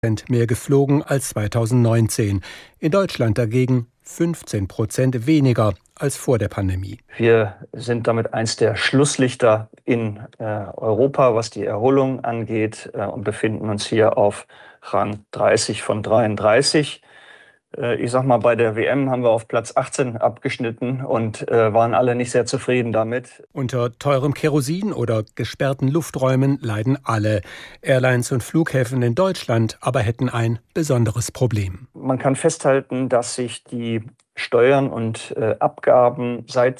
mehr geflogen als 2019. In Deutschland dagegen 15% weniger als vor der Pandemie. Wir sind damit eins der Schlusslichter in Europa, was die Erholung angeht, und befinden uns hier auf Rang 30 von 33. Ich sag mal, bei der WM haben wir auf Platz 18 abgeschnitten und waren alle nicht sehr zufrieden damit. Unter teurem Kerosin oder gesperrten Lufträumen leiden alle. Airlines und Flughäfen in Deutschland aber hätten ein besonderes Problem. Man kann festhalten, dass sich die Steuern und Abgaben seit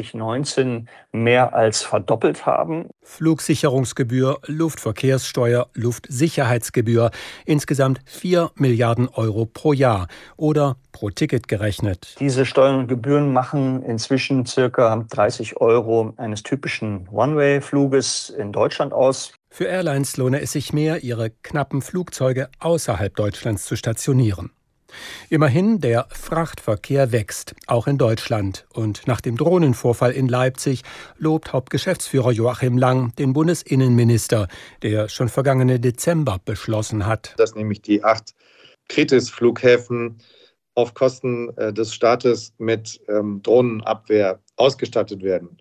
2019 mehr als verdoppelt haben. Flugsicherungsgebühr, Luftverkehrssteuer, Luftsicherheitsgebühr, insgesamt 4 Milliarden Euro pro Jahr oder pro Ticket gerechnet. Diese Steuern und Gebühren machen inzwischen ca. 30 Euro eines typischen One-Way-Fluges in Deutschland aus. Für Airlines lohne es sich mehr, ihre knappen Flugzeuge außerhalb Deutschlands zu stationieren. Immerhin, der Frachtverkehr wächst, auch in Deutschland. Und nach dem Drohnenvorfall in Leipzig lobt Hauptgeschäftsführer Joachim Lang den Bundesinnenminister, der schon vergangenen Dezember beschlossen hat, dass nämlich die 8 Kritis-Flughäfen auf Kosten des Staates mit Drohnenabwehr ausgestattet werden.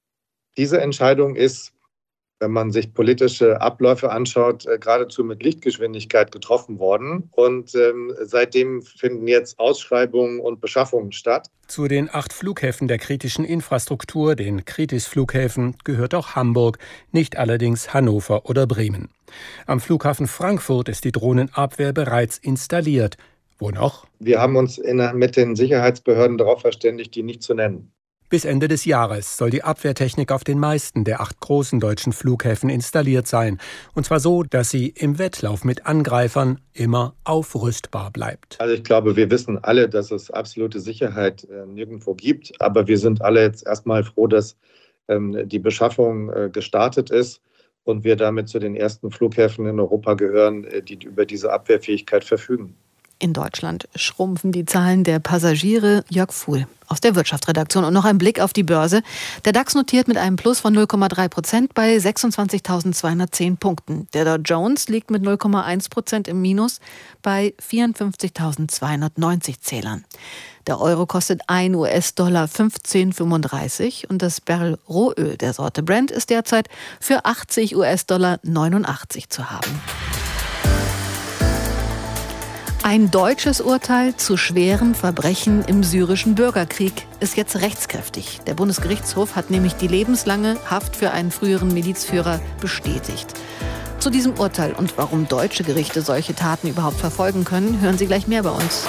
Diese Entscheidung ist, wenn man sich politische Abläufe anschaut, geradezu mit Lichtgeschwindigkeit getroffen worden. Und seitdem finden jetzt Ausschreibungen und Beschaffungen statt. Zu den 8 Flughäfen der kritischen Infrastruktur, den Kritis-Flughäfen, gehört auch Hamburg, nicht allerdings Hannover oder Bremen. Am Flughafen Frankfurt ist die Drohnenabwehr bereits installiert. Wo noch? Wir haben uns mit den Sicherheitsbehörden darauf verständigt, die nicht zu nennen. Bis Ende des Jahres soll die Abwehrtechnik auf den meisten der 8 großen deutschen Flughäfen installiert sein. Und zwar so, dass sie im Wettlauf mit Angreifern immer aufrüstbar bleibt. Also ich glaube, wir wissen alle, dass es absolute Sicherheit nirgendwo gibt. Aber wir sind alle jetzt erstmal froh, dass die Beschaffung gestartet ist und wir damit zu den ersten Flughäfen in Europa gehören, die über diese Abwehrfähigkeit verfügen. In Deutschland schrumpfen die Zahlen der Passagiere. Jörg Fuhl aus der Wirtschaftsredaktion. Und noch ein Blick auf die Börse. Der DAX notiert mit einem Plus von 0,3% bei 26.210 Punkten. Der Dow Jones liegt mit 0,1% im Minus bei 54.290 Zählern. Der Euro kostet 1 US-Dollar 15,35 und das Barrel Rohöl der Sorte Brent ist derzeit für 80 US-Dollar 89 zu haben. Ein deutsches Urteil zu schweren Verbrechen im syrischen Bürgerkrieg ist jetzt rechtskräftig. Der Bundesgerichtshof hat nämlich die lebenslange Haft für einen früheren Milizführer bestätigt. Zu diesem Urteil und warum deutsche Gerichte solche Taten überhaupt verfolgen können, hören Sie gleich mehr bei uns.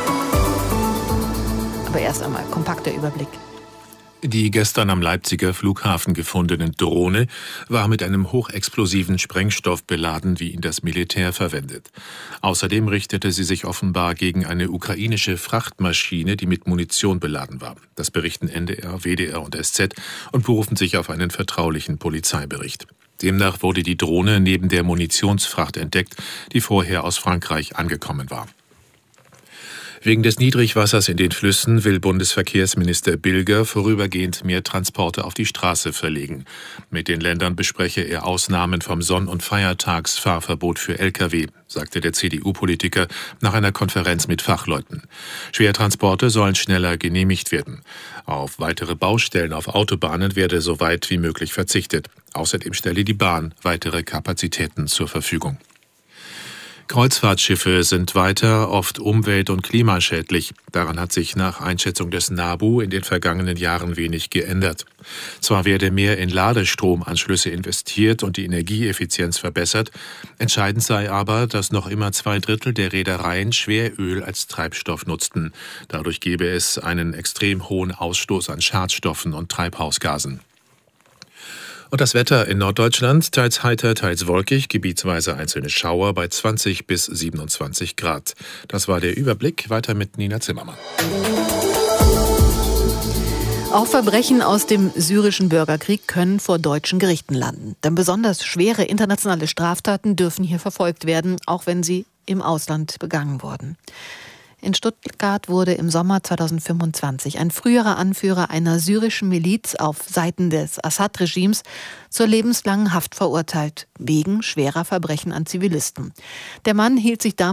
Aber erst einmal kompakter Überblick. Die gestern am Leipziger Flughafen gefundene Drohne war mit einem hochexplosiven Sprengstoff beladen, wie ihn das Militär verwendet. Außerdem richtete sie sich offenbar gegen eine ukrainische Frachtmaschine, die mit Munition beladen war. Das berichten NDR, WDR und SZ und berufen sich auf einen vertraulichen Polizeibericht. Demnach wurde die Drohne neben der Munitionsfracht entdeckt, die vorher aus Frankreich angekommen war. Wegen des Niedrigwassers in den Flüssen will Bundesverkehrsminister Bilger vorübergehend mehr Transporte auf die Straße verlegen. Mit den Ländern bespreche er Ausnahmen vom Sonn- und Feiertagsfahrverbot für Lkw, sagte der CDU-Politiker nach einer Konferenz mit Fachleuten. Schwertransporte sollen schneller genehmigt werden. Auf weitere Baustellen auf Autobahnen werde so weit wie möglich verzichtet. Außerdem stelle die Bahn weitere Kapazitäten zur Verfügung. Kreuzfahrtschiffe sind weiter oft umwelt- und klimaschädlich. Daran hat sich nach Einschätzung des NABU in den vergangenen Jahren wenig geändert. Zwar werde mehr in Ladestromanschlüsse investiert und die Energieeffizienz verbessert, entscheidend sei aber, dass noch immer 2/3 der Reedereien Schweröl als Treibstoff nutzten. Dadurch gebe es einen extrem hohen Ausstoß an Schadstoffen und Treibhausgasen. Und das Wetter in Norddeutschland, teils heiter, teils wolkig, gebietsweise einzelne Schauer bei 20 bis 27 Grad. Das war der Überblick. Weiter mit Nina Zimmermann. Auch Verbrechen aus dem syrischen Bürgerkrieg können vor deutschen Gerichten landen. Denn besonders schwere internationale Straftaten dürfen hier verfolgt werden, auch wenn sie im Ausland begangen wurden. In Stuttgart wurde im Sommer 2025 ein früherer Anführer einer syrischen Miliz auf Seiten des Assad-Regimes zur lebenslangen Haft verurteilt, wegen schwerer Verbrechen an Zivilisten. Der Mann hielt sich damals